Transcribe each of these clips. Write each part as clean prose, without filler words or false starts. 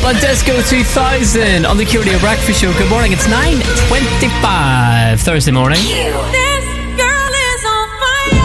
up on Disco 2000 on the Curio Breakfast Show. Good morning, it's 9:25 Thursday morning. This girl is on fire.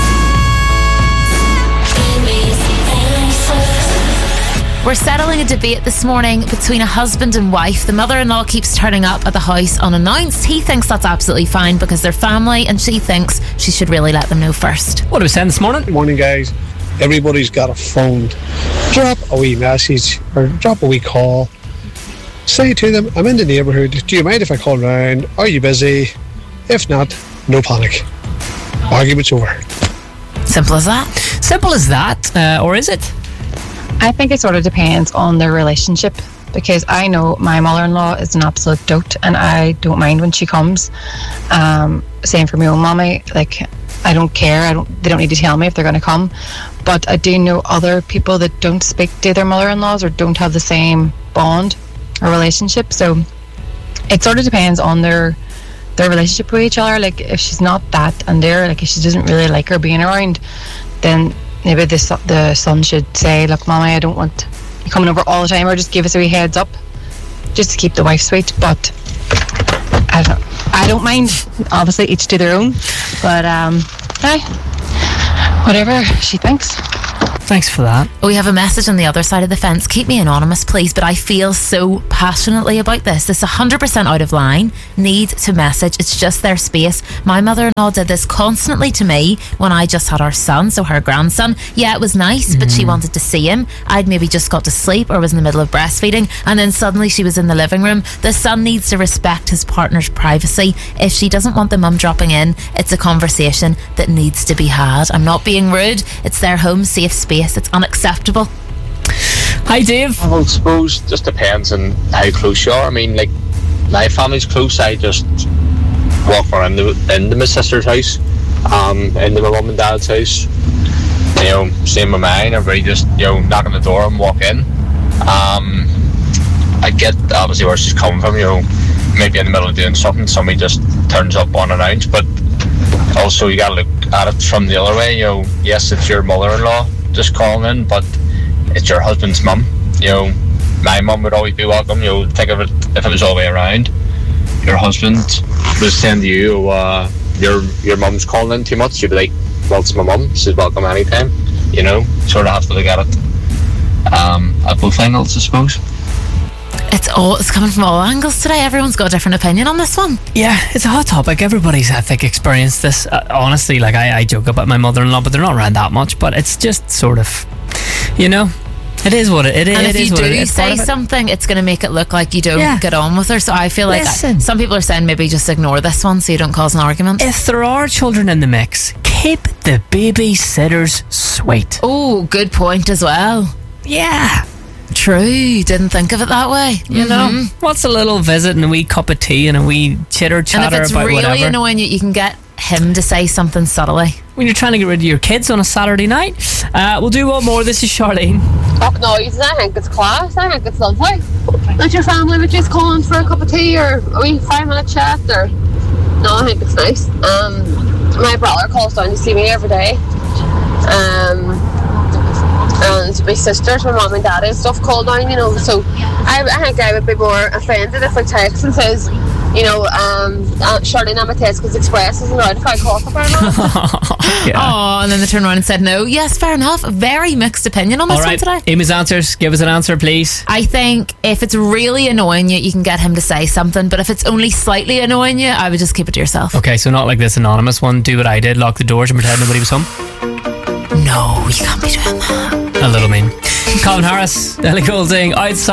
We're settling a debate this morning between a husband and wife. The mother-in-law keeps turning up at the house unannounced. He thinks that's absolutely fine because they're family, and she thinks she should really let them know first. What are we saying this morning? Good morning, guys. Everybody's got a phone. Drop a wee message or drop a wee call. Say to them, I'm in the neighbourhood. Do you mind if I call round? Are you busy? If not, no panic. Argument's over. Simple as that. Simple as that, or is it? I think it sort of depends on their relationship, because I know my mother-in-law is an absolute dote and I don't mind when she comes. Same for my own mommy. Like, I don't care. They don't need to tell me if they're going to come. But I do know other people that don't speak to their mother-in-laws or don't have the same bond or relationship. So it sort of depends on their relationship with each other. Like, if she's not that, and if she doesn't really like her being around, then maybe the son should say, look, Mommy, I don't want you coming over all the time, or just give us a wee heads up just to keep the wife sweet. But I don't mind. Obviously, each to their own. But whatever she thinks. Thanks for that. We have a message on the other side of the fence. Keep me anonymous, please, but I feel so passionately about this. It's 100% out of line. Need to message. It's just their space. My mother-in-law did this constantly to me when I just had our son, so her grandson. Yeah, it was nice, but she wanted to see him. I'd maybe just got to sleep or was in the middle of breastfeeding, and then suddenly she was in the living room. The son needs to respect his partner's privacy. If she doesn't want the mum dropping in, it's a conversation that needs to be had. I'm not being rude. It's their home, safe space. It's unacceptable. Hi, Dave. Well, I suppose it just depends on how close you are. I mean, like, my family's close. I just walk around into my sister's house, into my mum and dad's house. You know, same with mine. Everybody just, knock on the door and walk in. I get obviously where she's coming from. Maybe in the middle of doing something, somebody just turns up unannounced. But also, you gotta look at it from the other way. Yes, it's your mother-in-law just calling in, but it's your husband's mum. My mum would always be welcome. Think of it, if it was all the way around, your husband was saying to you, your mum's calling in too much, you'd be like, well, it's my mum, she's welcome anytime. Sort of have to look at it at both angles, I suppose. It's coming from all angles today. Everyone's got a different opinion on this one. Yeah, it's a hot topic. Everybody's, I think, experienced this. Honestly, like, I joke about my mother-in-law, but they're not around that much. But it's just sort of, it is what it is. And if you do say something, it's going to make it look like you don't get on with her. So I feel like some people are saying maybe just ignore this one so you don't cause an argument. If there are children in the mix, keep the babysitters sweet. Oh, good point as well. Yeah. True, didn't think of it that way. What's a little visit and a wee cup of tea and a wee chitter chatter about whatever. And if it's really annoying you can get him to say something subtly when you're trying to get rid of your kids on a Saturday night. We'll do one more. This is Charlene. Fuck noise. I think it's class. I think it's lovely. Let your family would just call in for a cup of tea or a wee 5-minute chat. No, I think it's nice. My brother calls down to see me every day. And my sisters, my mum and dad and stuff call down, so I think I would be more offended if I text and says, Charlene, I'm a Tesco's Express, isn't right if I call for fair enough? Oh, and then they turned around and said no. Yes, fair enough. Very mixed opinion on this one today. Amy's answers, give us an answer, please. I think if it's really annoying you can get him to say something, but if it's only slightly annoying you, I would just keep it to yourself. Okay, so not like this anonymous one. Do what I did, lock the doors and pretend nobody was home. No, you can't be doing that. A little mean. Colin Harris, Ellie Goulding, outside.